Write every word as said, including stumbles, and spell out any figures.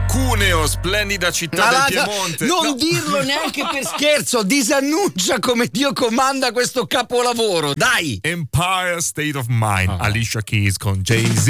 Cuneo, splendida città Ma del la- Piemonte. non No. dirlo neanche per scherzo, disannuncia come Dio comanda questo capolavoro, dai. Empire State of Mind, Alicia Keys con Jay-Z.